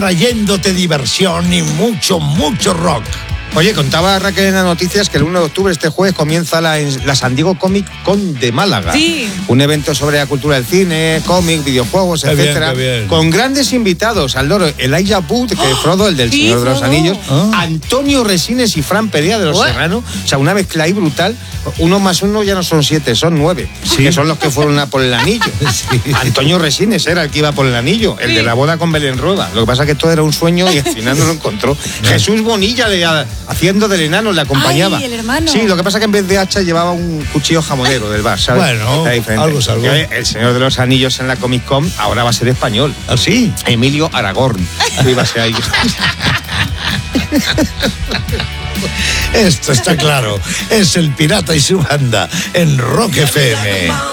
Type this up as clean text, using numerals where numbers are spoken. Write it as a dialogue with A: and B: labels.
A: trayéndote diversión y mucho, mucho rock.
B: Oye, contaba Raquel en las noticias que el 1 de octubre, este jueves, comienza la San Diego Comic Con de Málaga.
C: Sí.
B: Un evento sobre la cultura del cine, cómic, videojuegos,
A: Qué
B: etcétera.
A: bien.
B: Con grandes invitados, al loro, Elijah Wood, que es Frodo, el del
C: Sí,
B: Señor de los
C: Frodo.
B: Anillos, Antonio Resines y Fran Perea de Los Serrano. O sea, una mezcla ahí brutal. 1 más 1 ya no son 7, son 9.
A: Sí.
B: Que son los que fueron a por el anillo.
A: Sí.
B: Antonio Resines era el que iba por el anillo, el de la boda con Belén Rueda. Lo que pasa es que todo era un sueño y al final no lo encontró. Jesús Bonilla, haciendo del enano, le acompañaba.
C: Ay, el hermano.
B: Sí, lo que pasa es que en vez de hacha llevaba un cuchillo jamonero del bar, ¿sabes?
A: Bueno,
B: Era diferente.
A: algo es algo.
B: Que El Señor de los Anillos en la Comic Con ahora va a ser español.
A: ¿Ah, sí?
B: Emilio Aragorn iba a ser ahí.
A: Esto está claro. Es el Pirata y su banda en Rock FM.